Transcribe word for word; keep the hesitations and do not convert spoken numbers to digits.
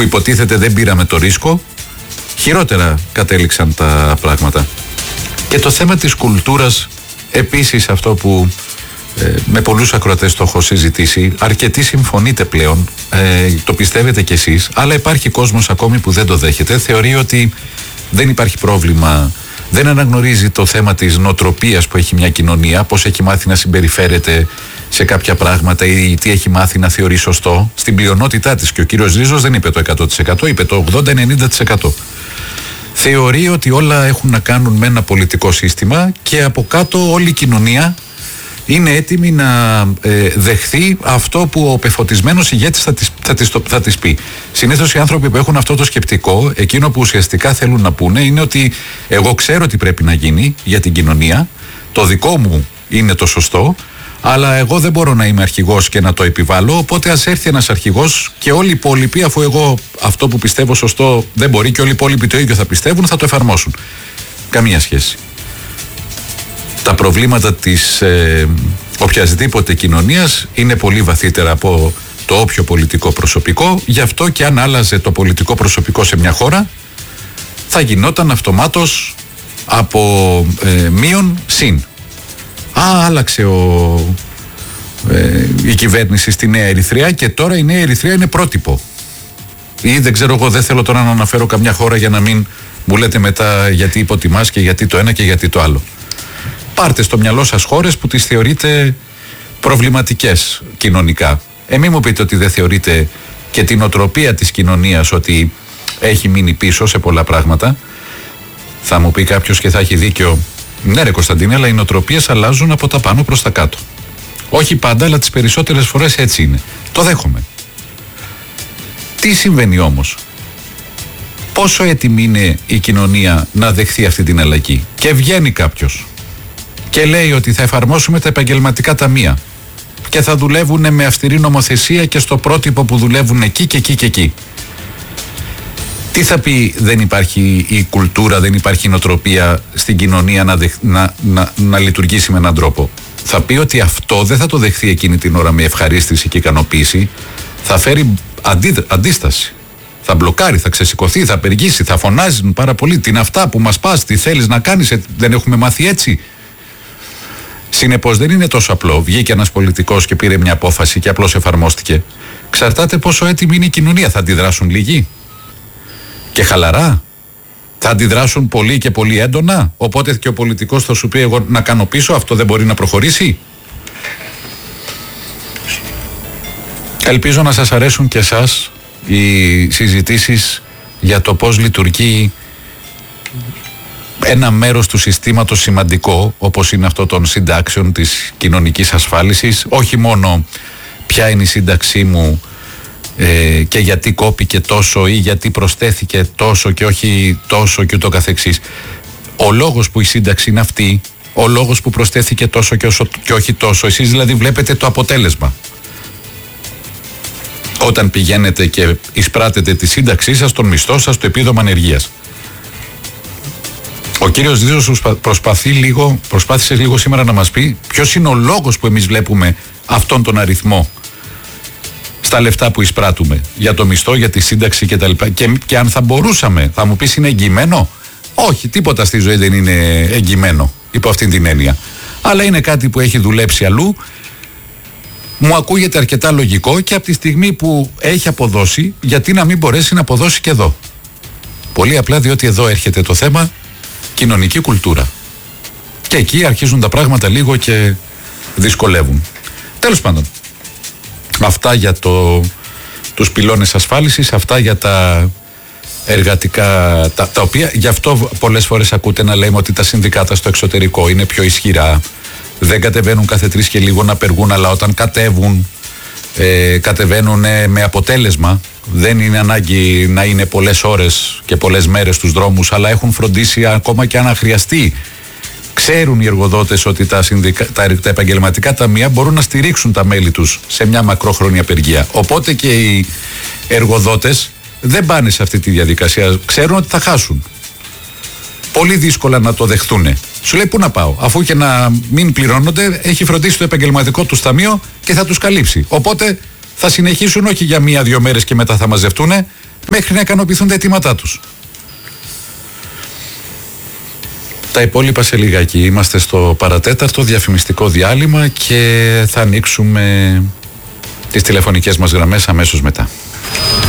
που υποτίθεται δεν πήραμε το ρίσκο, χειρότερα κατέληξαν τα πράγματα. Και το θέμα της κουλτούρας, επίσης αυτό που ε, με πολλούς ακροατές το έχω συζητήσει, αρκετοί συμφωνείτε πλέον, ε, το πιστεύετε κι εσείς, αλλά υπάρχει κόσμος ακόμη που δεν το δέχεται, θεωρεί ότι δεν υπάρχει πρόβλημα, δεν αναγνωρίζει το θέμα της νοοτροπίας που έχει μια κοινωνία, πώς έχει μάθει να συμπεριφέρεται σε κάποια πράγματα ή τι έχει μάθει να θεωρεί σωστό στην πλειονότητά της. Και ο κύριος Ρίζος δεν είπε το εκατό τοις εκατό, είπε το ογδόντα με ενενήντα τοις εκατό. Θεωρεί ότι όλα έχουν να κάνουν με ένα πολιτικό σύστημα και από κάτω όλη η κοινωνία είναι έτοιμη να ε, δεχθεί αυτό που ο πεφωτισμένος ηγέτης θα της, θα, της, θα της πει. Συνήθως οι άνθρωποι που έχουν αυτό το σκεπτικό, εκείνο που ουσιαστικά θέλουν να πούνε είναι ότι εγώ ξέρω τι πρέπει να γίνει για την κοινωνία, το δικό μου είναι το σωστό, αλλά εγώ δεν μπορώ να είμαι αρχηγός και να το επιβάλλω, οπότε ας έρθει ένας αρχηγός και όλοι οι υπόλοιποι, αφού εγώ αυτό που πιστεύω σωστό δεν μπορεί και όλοι οι υπόλοιποι το ίδιο θα πιστεύουν, θα το εφαρμόσουν. Καμία σχέση. Τα προβλήματα της ε, οποιασδήποτε κοινωνίας είναι πολύ βαθύτερα από το όποιο πολιτικό προσωπικό, γι' αυτό και αν άλλαζε το πολιτικό προσωπικό σε μια χώρα, θα γινόταν αυτομάτως από ε, μείον συν. Α, άλλαξε ο, ε, η κυβέρνηση στη Νέα Ερυθρέα και τώρα η Νέα Ερυθρέα είναι πρότυπο. Ή δεν ξέρω εγώ, δεν θέλω τώρα να αναφέρω καμιά χώρα για να μην μου λέτε μετά γιατί υποτιμάς και γιατί το ένα και γιατί το άλλο. Πάρτε στο μυαλό σας χώρες που τις θεωρείτε προβληματικές κοινωνικά. Ε, μην μου πείτε ότι δεν θεωρείτε και την οτροπία της κοινωνίας ότι έχει μείνει πίσω σε πολλά πράγματα. Θα μου πει κάποιος και θα έχει δίκιο. Ναι ρε Κωνσταντίνε, αλλά οι νοοτροπίες αλλάζουν από τα πάνω προς τα κάτω. Όχι πάντα, αλλά τις περισσότερες φορές έτσι είναι. Το δέχομαι. Τι συμβαίνει όμως? Πόσο έτοιμη είναι η κοινωνία να δεχθεί αυτή την αλλαγή? Και βγαίνει κάποιος και λέει ότι θα εφαρμόσουμε τα επαγγελματικά ταμεία και θα δουλεύουν με αυστηρή νομοθεσία και στο πρότυπο που δουλεύουν εκεί και εκεί και εκεί. Τι θα πει δεν υπάρχει η κουλτούρα, δεν υπάρχει η νοοτροπία στην κοινωνία να, δεχ, να, να, να λειτουργήσει με έναν τρόπο? Θα πει ότι αυτό δεν θα το δεχθεί εκείνη την ώρα με ευχαρίστηση και ικανοποίηση, θα φέρει αντί, αντίσταση. Θα μπλοκάρει, θα ξεσηκωθεί, θα απεργήσει, θα φωνάζουν πάρα πολύ. Τι είναι αυτά που μας πας, τι θέλεις να κάνεις, δεν έχουμε μάθει έτσι? Συνεπώς δεν είναι τόσο απλό. Βγήκε ένας πολιτικός και πήρε μια απόφαση και απλώς εφαρμόστηκε. Ξαρτάται πόσο έτοιμη είναι η κοινωνία. Θα αντιδράσουν λίγοι και χαλαρά? Θα αντιδράσουν πολύ και πολύ έντονα? Οπότε και ο πολιτικός θα σου πει εγώ να κάνω πίσω, αυτό δεν μπορεί να προχωρήσει. Ελπίζω να σας αρέσουν και εσάς οι συζητήσεις για το πώς λειτουργεί ένα μέρος του συστήματος σημαντικό, όπως είναι αυτό των συντάξεων της κοινωνικής ασφάλισης. Όχι μόνο ποια είναι η σύνταξή μου ε, και γιατί κόπηκε τόσο ή γιατί προσθέθηκε τόσο και όχι τόσο και ούτω καθεξής. Ο λόγος που η σύνταξη είναι αυτή, ο λόγος που προσθέθηκε τόσο και, όσο, και όχι τόσο, εσείς δηλαδή βλέπετε το αποτέλεσμα. Όταν πηγαίνετε και εισπράτετε τη σύνταξή σας, τον μισθό σας, το επίδομα ανεργίας. Ο κύριος Δίζος προσπαθεί λίγο, προσπάθησε λίγο σήμερα να μας πει ποιος είναι ο λόγος που εμείς βλέπουμε αυτόν τον αριθμό στα λεφτά που εισπράττουμε για το μισθό, για τη σύνταξη κτλ. Και, και αν θα μπορούσαμε, θα μου πεις είναι εγγυημένο? Όχι, τίποτα στη ζωή δεν είναι εγγυημένο υπό αυτήν την έννοια. Αλλά είναι κάτι που έχει δουλέψει αλλού. Μου ακούγεται αρκετά λογικό και από τη στιγμή που έχει αποδώσει, γιατί να μην μπορέσει να αποδώσει και εδώ? Πολύ απλά διότι εδώ έρχεται το θέμα κοινωνική κουλτούρα. Και εκεί αρχίζουν τα πράγματα λίγο και δυσκολεύουν. Τέλος πάντων, αυτά για το, τους πυλώνες ασφάλισης, αυτά για τα εργατικά, τα, τα οποία γι' αυτό πολλές φορές ακούτε να λέμε ότι τα συνδικάτα στο εξωτερικό είναι πιο ισχυρά. Δεν κατεβαίνουν κάθε τρεις και λίγο να απεργούν, αλλά όταν κατέβουν, ε, κατεβαίνουν με αποτέλεσμα. Δεν είναι ανάγκη να είναι πολλές ώρες και πολλές μέρες στους δρόμους, αλλά έχουν φροντίσει ακόμα και αν χρειαστεί. Ξέρουν οι εργοδότες ότι τα, συνδικα... τα, τα επαγγελματικά ταμεία μπορούν να στηρίξουν τα μέλη τους σε μια μακρόχρονη απεργία. Οπότε και οι εργοδότες δεν πάνε σε αυτή τη διαδικασία. Ξέρουν ότι θα χάσουν. Πολύ δύσκολα να το δεχτούν. Σου λέει πού να πάω, αφού και να μην πληρώνονται, έχει φροντίσει το επαγγελματικό του ταμείο και θα τους καλύψει. Οπότε θα συνεχίσουν όχι για μία-δύο μέρες και μετά θα μαζευτούν μέχρι να ικανοποιηθούν τα αιτήματά τους. Τα υπόλοιπα σε λιγάκι. Είμαστε στο παρατέταρτο διαφημιστικό διάλειμμα και θα ανοίξουμε τις τηλεφωνικές μας γραμμές αμέσως μετά.